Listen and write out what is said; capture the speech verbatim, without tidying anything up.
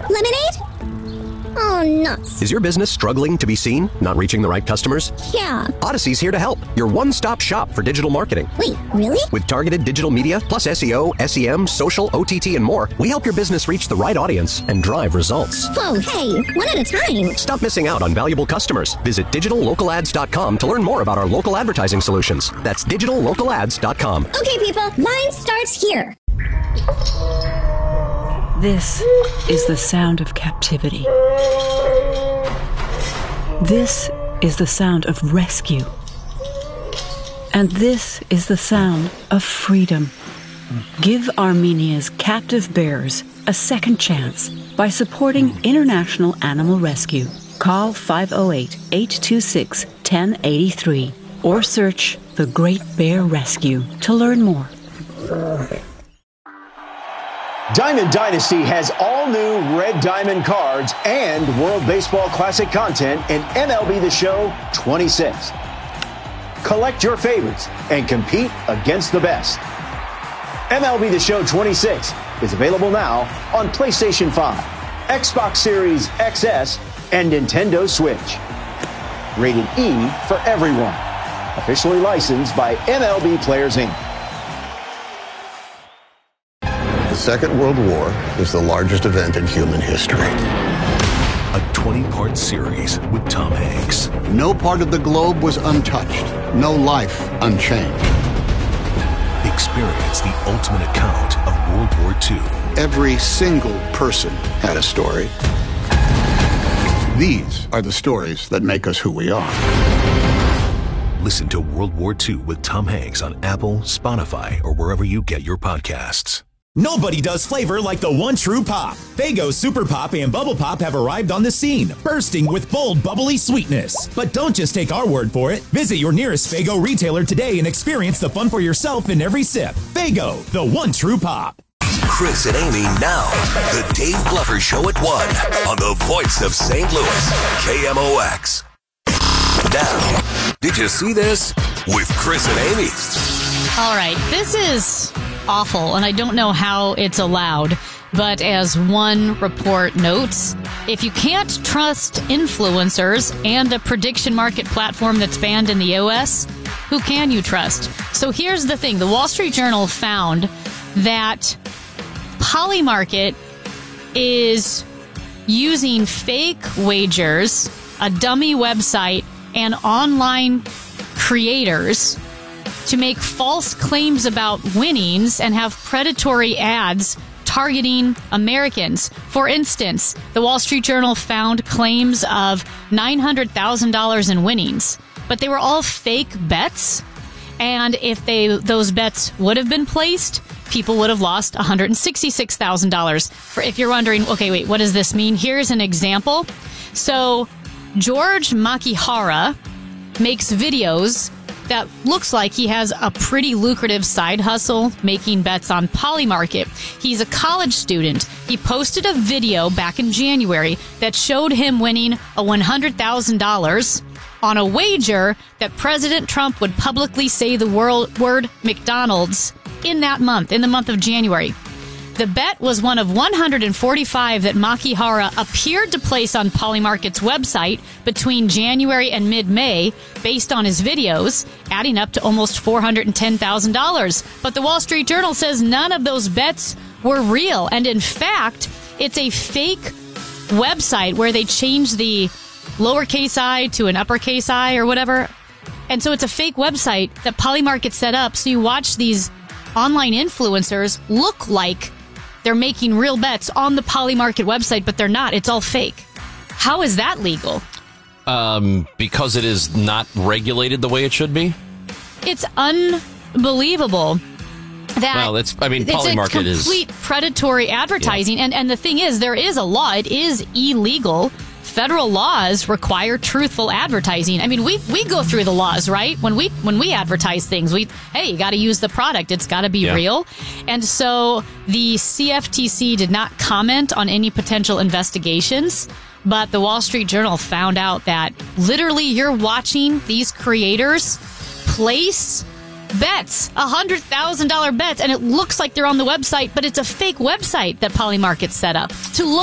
Lemonade? Oh, nuts. Is your business struggling to be seen? Not reaching the right customers? Yeah. Odyssey's here to help. Your one-stop shop for digital marketing. Wait, really? With targeted digital media, plus S E O, S E M, social, O T T, and more, we help your business reach the right audience and drive results. Whoa, hey, one at a time. Stop missing out on valuable customers. Visit digital local ads dot com to learn more about our local advertising solutions. That's digital local ads dot com. Okay, people, mine starts here. This is the sound of captivity. This is the sound of rescue. And this is the sound of freedom. Give Armenia's captive bears a second chance by supporting International Animal Rescue. Call five oh eight, eight two six, one oh eight three or search The Great Bear Rescue to learn more. Diamond Dynasty has all new Red Diamond cards and World Baseball Classic content in M L B The Show twenty-six. Collect your favorites and compete against the best. M L B The Show twenty-six is available now on PlayStation five, Xbox Series X S, and Nintendo Switch. Rated E for everyone. Officially licensed by M L B Players Incorporated. The Second World War was the largest event in human history. A twenty-part series with Tom Hanks. No part of the globe was untouched. No life unchanged. Experience the ultimate account of World War Two. Every single person had a story. These are the stories that make us who we are. Listen to World War Two with Tom Hanks on Apple, Spotify, or wherever you get your podcasts. Nobody does flavor like the one true pop. Faygo Super Pop and Bubble Pop have arrived on the scene, bursting with bold, bubbly sweetness. But don't just take our word for it. Visit your nearest Faygo retailer today and experience the fun for yourself in every sip. Faygo, the one true pop. Chris and Amy now. The Dave Glover Show at one on the voice of Saint Louis, K M O X. Now, did you see this? With Chris and Amy. All right, this is awful, and I don't know how it's allowed, but as one report notes, if you can't trust influencers and a prediction market platform that's banned in the U S, who can you trust? So here's the thing. The Wall Street Journal found that Polymarket is using fake wagers, a dummy website, and online creators to make false claims about winnings and have predatory ads targeting Americans. For instance, the Wall Street Journal found claims of nine hundred thousand dollars in winnings, but they were all fake bets. And if they those bets would have been placed, people would have lost one hundred sixty-six thousand dollars. For if you're wondering, okay, wait, what does this mean? Here's an example. So George Makihara makes videos that looks like he has a pretty lucrative side hustle making bets on Polymarket. He's a college student. He posted a video back in January that showed him winning a one hundred thousand dollars on a wager that President Trump would publicly say the word, word McDonald's in that month, in the month of January. The bet was one of one hundred forty-five that Makihara appeared to place on Polymarket's website between January and mid-May based on his videos, adding up to almost four hundred ten thousand dollars. But the Wall Street Journal says none of those bets were real. And in fact, it's a fake website where they change the lowercase I to an uppercase I or whatever. And so it's a fake website that Polymarket set up. So you watch these online influencers look like they're making real bets on the Polymarket website, but they're not. It's all fake. How is that legal? Um, because it is not regulated the way it should be. It's unbelievable that well, it's. I mean, it's Polymarket a complete is predatory advertising, yeah. and and the thing is, there is a law. It is illegal. Federal laws require truthful advertising. I mean, we we go through the laws, right? When we when we advertise things, we hey, you got to use the product. It's got to be yeah. real. And so the C F T C did not comment on any potential investigations, but the Wall Street Journal found out that literally you're watching these creators place bets, one hundred thousand dollars bets, and it looks like they're on the website, but it's a fake website that Polymarket set up to look